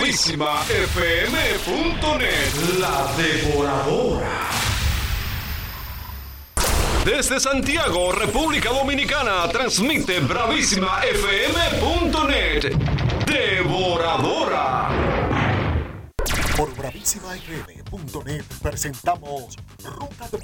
BravísimaFM.net, la devoradora. Desde Santiago, República Dominicana, transmite BravísimaFM.net, devoradora. Por BravísimaFM.net presentamos Ruta de